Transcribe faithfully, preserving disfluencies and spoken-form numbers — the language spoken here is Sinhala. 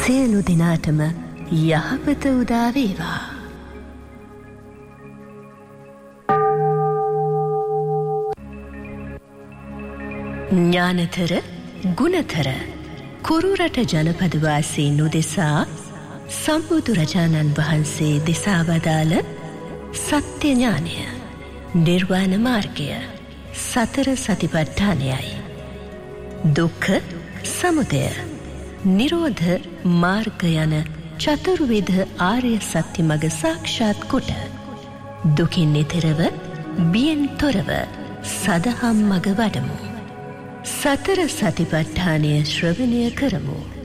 සියලු දෙනාටම යහපත උදා වේවා. ඥානතර ගුණතර කුරුරට ජනපදවාසී නුදෙසා සම්බුදුරජාණන් වහන්සේ දෙසා වදාළ සත්‍ය ඥානය, නිර්වාණ මාර්ගය, සතර සතිපට්ඨානයයි. දුක්ඛ සමුදය, නිරෝධ මාර්ග යන චතුර්විධ ආර්ය සත්‍ය මඟ සාක්ෂාත් කොට දුකින් එතරව බියෙන් තොරව සදහම් මඟ වඩමු. සතර සතිපට්ඨානය ශ්‍රවණය කරමු.